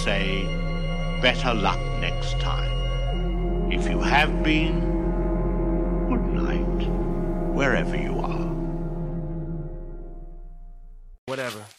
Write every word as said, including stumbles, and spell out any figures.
say, better luck next time. If you have been, good night, wherever you are. Whatever.